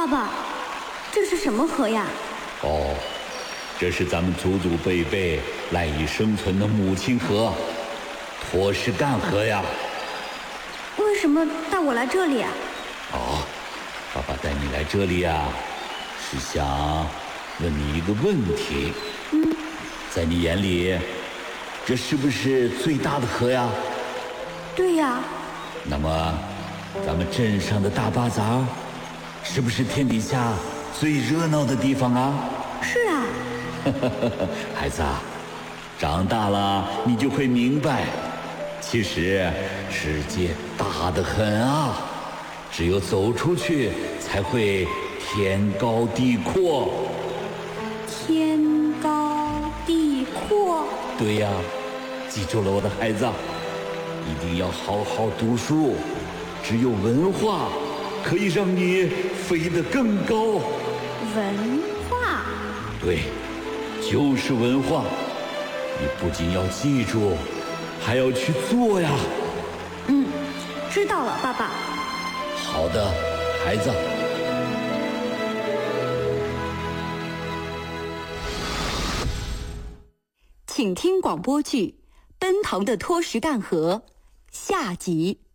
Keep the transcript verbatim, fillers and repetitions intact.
爸爸，这是什么河呀？ 哦，这是咱们祖祖辈辈赖以生存的母亲河——托什干河呀。 为什么带我来这里啊？ 哦，爸爸带你来这里呀，是想问你一个问题。 嗯， 在你眼里，这是不是最大的河呀？ 对呀。 那么，咱们镇上的大巴扎，是不是天底下最热闹的地方啊？ 是啊。 孩子啊，长大了你就会明白，其实世界大得很啊，只有走出去才会天高地阔。 天高地阔。 对呀，记住了我的孩子，一定要好好读书，只有文化可以让你飞得更高。 文化？ 对，就是文化。你不仅要记住，还要去做呀。 嗯，知道了，爸爸。 好的，孩子。 请听广播剧《奔腾的托什干河》下集。